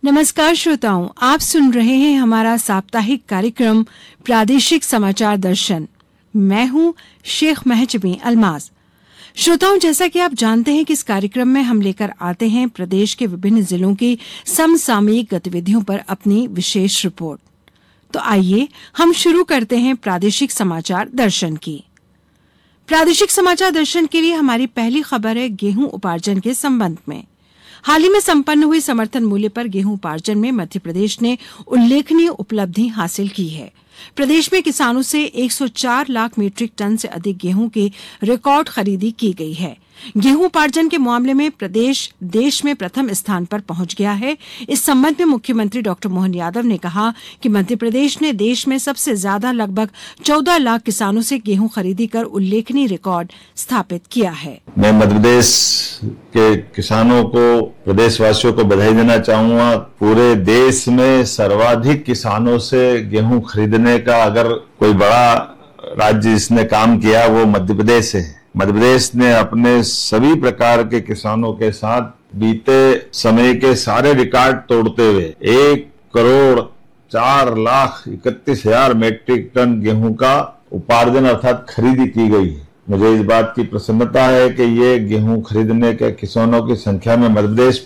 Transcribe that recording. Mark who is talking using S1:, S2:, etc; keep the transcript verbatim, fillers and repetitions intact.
S1: नमस्कार श्रोताओं, आप सुन रहे हैं हमारा साप्ताहिक कार्यक्रम प्रादेशिक समाचार दर्शन। मैं हूं शेख महजबी अल्माज। श्रोताओं, जैसा कि आप जानते हैं कि इस कार्यक्रम में हम लेकर आते हैं प्रदेश के विभिन्न जिलों की समसामयिक गतिविधियों पर अपनी विशेष रिपोर्ट। तो आइए हम शुरू करते हैं प्रादेशिक समाचार दर्शन की। प्रादेशिक समाचार दर्शन के लिए हमारी पहली खबर है गेहूं उपार्जन के संबंध में। हाल ही में संपन्न हुई समर्थन मूल्य पर गेहूं उपार्जन में मध्य प्रदेश ने उल्लेखनीय उपलब्धि हासिल की है। प्रदेश में किसानों से एक सौ चार लाख मीट्रिक टन से अधिक गेहूं की रिकॉर्ड खरीदी की गई है। गेहूं उपार्जन के मामले में प्रदेश देश में प्रथम स्थान पर पहुंच गया है। इस संबंध में मुख्यमंत्री डॉक्टर मोहन यादव ने कहा कि मध्य प्रदेश ने देश में सबसे ज्यादा लगभग चौदह लाख किसानों से गेहूं खरीदी कर उल्लेखनीय रिकॉर्ड स्थापित किया है।
S2: मैं मध्य प्रदेश के किसानों को, प्रदेशवासियों को बधाई देना चाहूंगा। पूरे देश में सर्वाधिक किसानों से गेहूं खरीदने का अगर कोई बड़ा राज्य जिसने काम किया वो मध्य प्रदेश है। मध्य प्रदेश ने अपने सभी प्रकार के किसानों के साथ बीते समय के सारे रिकॉर्ड तोड़ते हुए एक करोड़ चार लाख इकतीस हजार मीट्रिक टन गेहूं का उपार्जन अर्थात खरीदी की गई है। मुझे इस बात की प्रसन्नता है कि ये गेहूं खरीदने के किसानों की संख्या में मध्य प्रदेश